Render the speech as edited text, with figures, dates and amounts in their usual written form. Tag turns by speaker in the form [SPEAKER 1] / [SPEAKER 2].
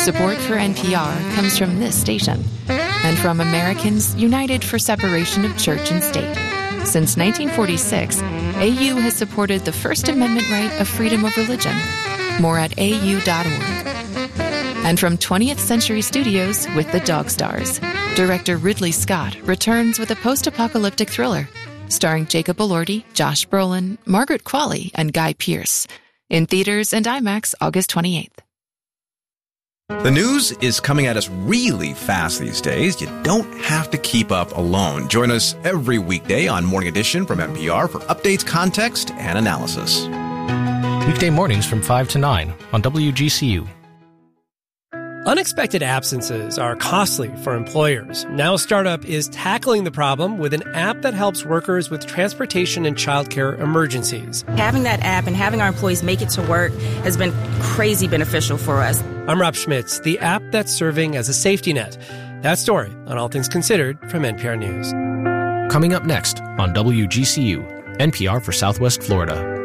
[SPEAKER 1] Support for NPR comes from this station and from Americans United for Separation of Church and State. Since 1946, AU has supported the First Amendment right of freedom of religion. More at au.org. And from 20th Century Studios with The Dog Stars, director Ridley Scott returns with a post-apocalyptic thriller starring Jacob Elordi, Josh Brolin, Margaret Qualley, and Guy Pearce. In theaters and IMAX August 28th.
[SPEAKER 2] The news is coming at us really fast these days. You don't have to keep up alone. Join us every weekday on Morning Edition from NPR for updates, context, and analysis.
[SPEAKER 3] Weekday mornings from 5 to 9 on WGCU.
[SPEAKER 4] Unexpected absences are costly for employers. Now Startup is tackling the problem with an app that helps workers with transportation and childcare emergencies.
[SPEAKER 5] Having that app and having our employees make it to work has been crazy beneficial for us.
[SPEAKER 4] I'm Rob Schmitz, the app that's serving as a safety net. That story on All Things Considered from NPR News.
[SPEAKER 3] Coming up next on WGCU, NPR for Southwest Florida.